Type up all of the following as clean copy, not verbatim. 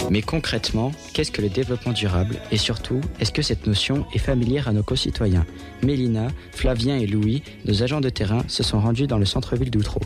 Mais concrètement, qu'est-ce que le développement durable et surtout, est-ce que cette notion est familière à nos concitoyens ? Mélina, Flavien et Louis, nos agents de terrain, se sont rendus dans le centre-ville d'Outreau.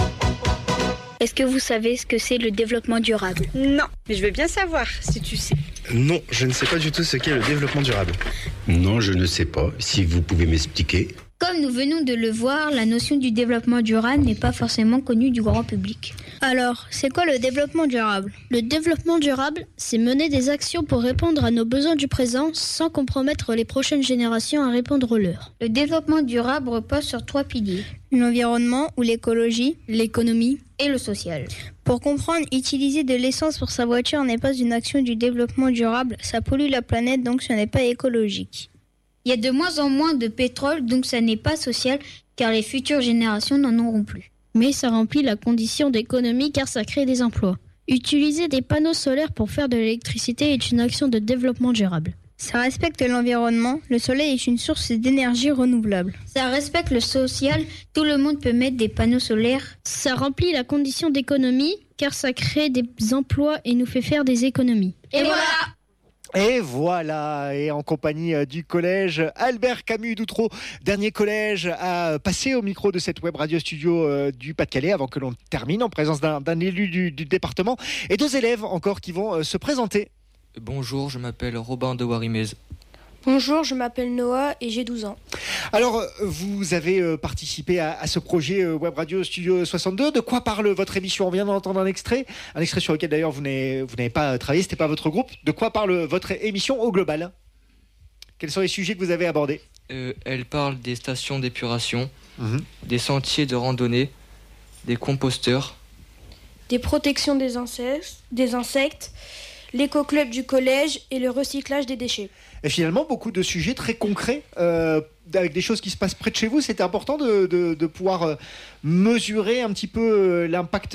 Est-ce que vous savez ce que c'est le développement durable ? Non, mais je veux bien savoir si tu sais. Non, je ne sais pas du tout ce qu'est le développement durable. Non, je ne sais pas. Si vous pouvez m'expliquer. Comme nous venons de le voir, la notion du développement durable n'est pas forcément connue du grand public. Alors, c'est quoi le développement durable ? Le développement durable, c'est mener des actions pour répondre à nos besoins du présent sans compromettre les prochaines générations à répondre aux leurs. Le développement durable repose sur 3 piliers. L'environnement ou l'écologie, l'économie et le social. Pour comprendre, utiliser de l'essence pour sa voiture n'est pas une action du développement durable, ça pollue la planète donc ce n'est pas écologique. Il y a de moins en moins de pétrole donc ça n'est pas social car les futures générations n'en auront plus. Mais ça remplit la condition d'économie car ça crée des emplois. Utiliser des panneaux solaires pour faire de l'électricité est une action de développement durable. Ça respecte l'environnement, le soleil est une source d'énergie renouvelable. Ça respecte le social, tout le monde peut mettre des panneaux solaires. Ça remplit la condition d'économie car ça crée des emplois et nous fait faire des économies. Et voilà. Et voilà, et en compagnie du collège Albert Camus d'Outreau, dernier collège à passer au micro de cette web radio studio du Pas-de-Calais avant que l'on termine en présence d'un élu du département et 2 élèves encore qui vont se présenter. Bonjour, je m'appelle Robin de Warimez. Bonjour, je m'appelle Noah et j'ai 12 ans. Alors, vous avez participé à ce projet Web Radio Studio 62. De quoi parle votre émission ? On vient d'entendre un extrait sur lequel d'ailleurs vous n'avez pas travaillé, c'était pas votre groupe. De quoi parle votre émission au global ? Quels sont les sujets que vous avez abordés ? Elle parle des stations d'épuration, des sentiers de randonnée, des composteurs, des protections des insectes, l'éco-club du collège et le recyclage des déchets. Et finalement, beaucoup de sujets très concrets, avec des choses qui se passent près de chez vous. C'était important de pouvoir mesurer un petit peu l'impact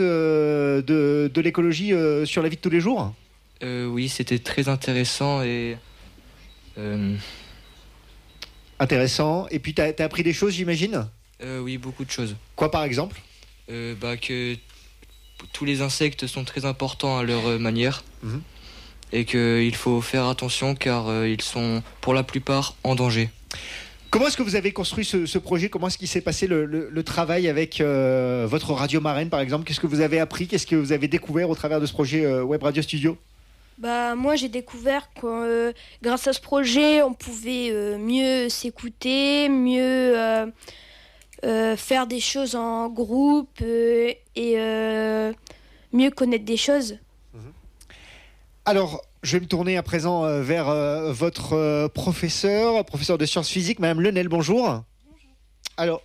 de l'écologie sur la vie de tous les jours. Oui, c'était très intéressant et... Intéressant. Et puis, t'as appris des choses, j'imagine ? Oui, beaucoup de choses. Quoi, par exemple ? Que tous les insectes sont très importants à leur manière. Et qu'il faut faire attention car ils sont pour la plupart en danger. Comment est-ce que vous avez construit ce projet ? Comment est-ce qu'il s'est passé le travail avec votre radio marraine par exemple ? Qu'est-ce que vous avez appris ? Qu'est-ce que vous avez découvert au travers de ce projet Web Radio Studio ? Moi j'ai découvert que grâce à ce projet on pouvait mieux s'écouter, mieux faire des choses en groupe et mieux connaître des choses. Alors, je vais me tourner à présent vers votre professeur de sciences physiques, Madame Lenel, bonjour. Alors,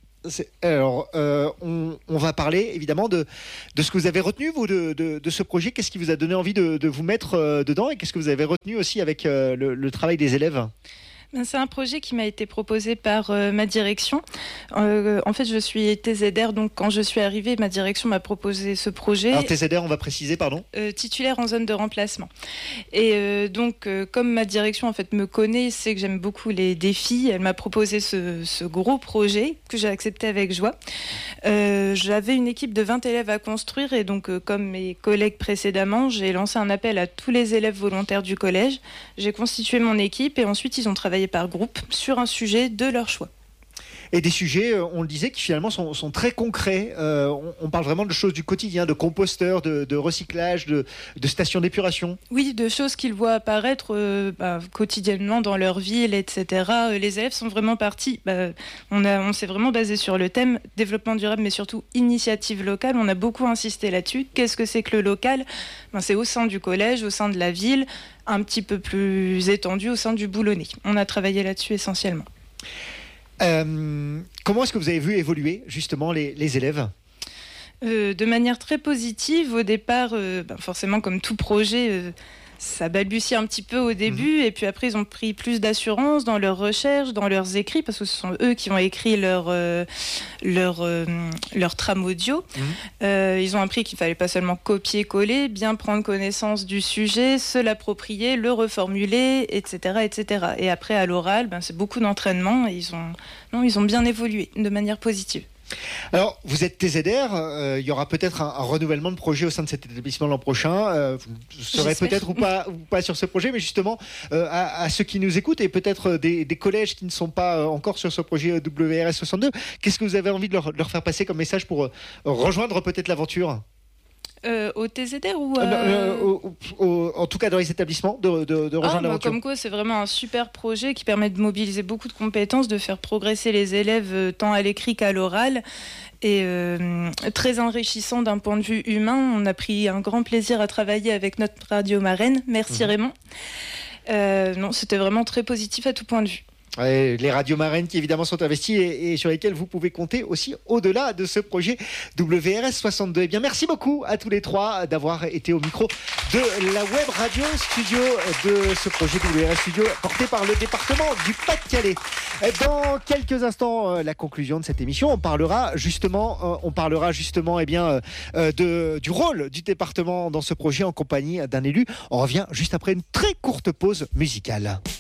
on va parler évidemment de ce que vous avez retenu, vous, de ce projet. Qu'est-ce qui vous a donné envie de vous mettre dedans et qu'est-ce que vous avez retenu aussi avec le travail des élèves ? C'est un projet qui m'a été proposé par ma direction. En fait, je suis TZR, donc quand je suis arrivée, ma direction m'a proposé ce projet. Alors TZR, on va préciser, pardon. Titulaire en zone de remplacement. Et comme ma direction en fait me connaît, sait que j'aime beaucoup les défis, elle m'a proposé ce gros projet que j'ai accepté avec joie. J'avais une équipe de 20 élèves à construire et donc comme mes collègues précédemment, j'ai lancé un appel à tous les élèves volontaires du collège. J'ai constitué mon équipe et ensuite ils ont travaillé par groupe sur un sujet de leur choix. Et des sujets, on le disait, qui finalement sont très concrets. On parle vraiment de choses du quotidien, de composteurs, de recyclage, de stations d'épuration. Oui, de choses qu'ils voient apparaître quotidiennement dans leur ville, etc. Les élèves sont vraiment partis. On s'est vraiment basé sur le thème développement durable, mais surtout initiative locale. On a beaucoup insisté là-dessus. Qu'est-ce que c'est que le local ? C'est au sein du collège, au sein de la ville, un petit peu plus étendu au sein du boulonnais. On a travaillé là-dessus essentiellement. Comment est-ce que vous avez vu évoluer justement les élèves ? De manière très positive. Au départ, forcément comme tout projet, ça balbutiait un petit peu au début et puis après ils ont pris plus d'assurance dans leurs recherches, dans leurs écrits parce que ce sont eux qui ont écrit leur trame audio. Ils ont appris qu'il fallait pas seulement copier-coller, bien prendre connaissance du sujet, se l'approprier, le reformuler, etc. Et après à l'oral, c'est beaucoup d'entraînement et ils ont bien évolué de manière positive. Alors, vous êtes TZR, il y aura peut-être un renouvellement de projet au sein de cet établissement l'an prochain. Vous serez peut-être ou pas sur ce projet, mais justement, à ceux qui nous écoutent et peut-être des collèges qui ne sont pas encore sur ce projet WRS 62, qu'est-ce que vous avez envie de leur faire passer comme message pour rejoindre peut-être l'aventure ? Au TZR ou en tout cas dans les établissements de rejoindre l'aventure. Comme quoi, c'est vraiment un super projet qui permet de mobiliser beaucoup de compétences, de faire progresser les élèves tant à l'écrit qu'à l'oral, et très enrichissant d'un point de vue humain. On a pris un grand plaisir à travailler avec notre radio marraine. Merci Raymond. Non, c'était vraiment très positif à tout point de vue. Ouais, les radios marraines qui évidemment sont investies et sur lesquelles vous pouvez compter aussi au-delà de ce projet WRS 62. Eh bien, merci beaucoup à tous les trois d'avoir été au micro de la web radio studio de ce projet WRS Studio porté par le département du Pas-de-Calais. Dans quelques instants, la conclusion de cette émission, on parlera justement du rôle du département dans ce projet en compagnie d'un élu. On revient juste après une très courte pause musicale.